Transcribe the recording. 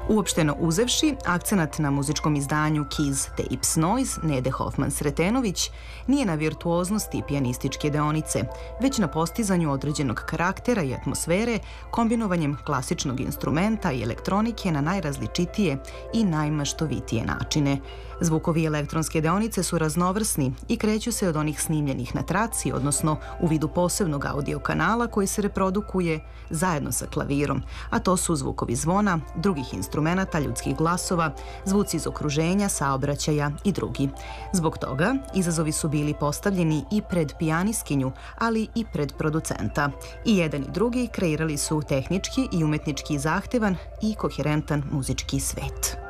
Uopšteno uzevši, akcenat na muzičkom izdanju Keys Tapes Noise Nede Hoffman-Sretenović nije na virtuoznosti pijanističke deonice, već na postizanju određenog karaktera i atmosfere kombinovanjem klasičnog instrumenta i elektronike na najrazličitije i najmaštovitije načine. Zvukovi elektronske deonice su raznovrsni i kreću se od onih snimljenih na traci, odnosno u vidu posebnog audio kanala koji se reprodukuje zajedno sa klavirom, a to su zvukovi zvona, drugih instrumenata, ljudskih glasova, zvuci iz okruženja, saobraćaja i drugi. Zbog toga, izazovi su bili postavljeni i pred pijaniskinju, ali i pred producenta. I jedan i drugi kreirali su tehnički i umetnički zahtevan i koherentan muzički svet.